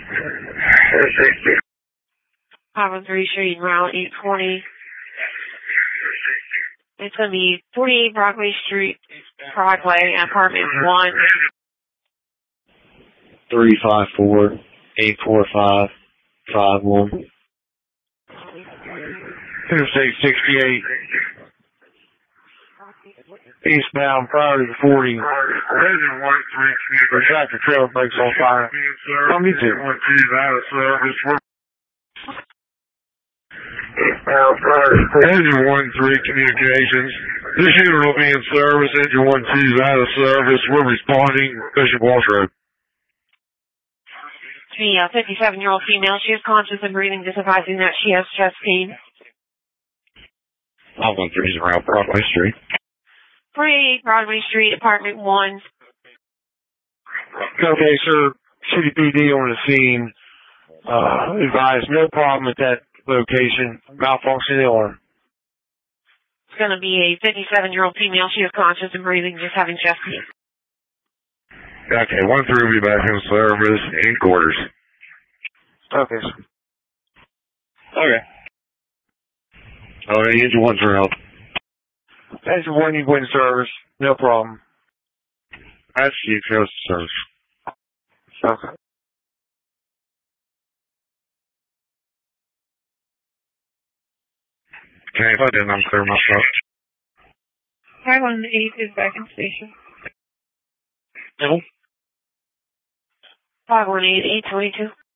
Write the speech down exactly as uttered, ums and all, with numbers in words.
five one three Street, Route eight twenty. It's going to be forty-eight Broadway Street, Broadway, apartment one. three five four, eight four five, five one. Interstate sixty-eight. Eastbound prior to forty. The tractor trailer brakes on fire. Come me too. Engine one three communications. This unit will be in service. Engine one two is out of service. We're responding. Bishop Walsh Road. The uh, fifty-seven-year-old female, she is conscious and breathing, just advising that she has chest pain. five one three is around Broadway Street. forty-eight Broadway Street, apartment one. Okay, sir. City P D on the scene. Uh, advised no problem at that location. Malfunction alarm. It's going to be a fifty-seven-year-old female. She is conscious and breathing, just having chest pain. Okay, one three will be back in service in quarters. Okay, sir. Okay. Okay, engine one's around. Engine one, you go in service. No problem. That's you, goes to service. Okay. Okay, if I didn't, I'm clear myself. five one eight is back in station. No. five one eight, eight twenty-two.